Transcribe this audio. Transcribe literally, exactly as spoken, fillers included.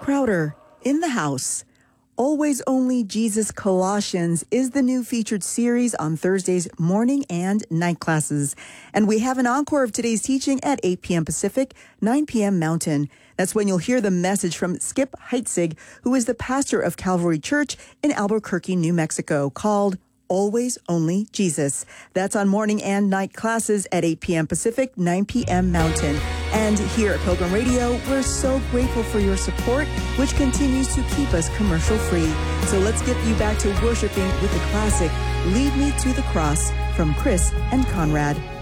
Crowder, in the house. Always Only Jesus Colossians is the new featured series on Thursday's morning and night classes. And we have an encore of today's teaching at eight p.m. Pacific, nine p.m. Mountain. That's when you'll hear the message from Skip Heitzig, who is the pastor of Calvary Church in Albuquerque, New Mexico, called Always Only Jesus. That's on morning and night classes at eight p.m. Pacific, nine p.m. Mountain. And here at Pilgrim Radio, we're so grateful for your support, which continues to keep us commercial-free. So let's get you back to worshiping with the classic Lead Me to the Cross from Chris and Conrad.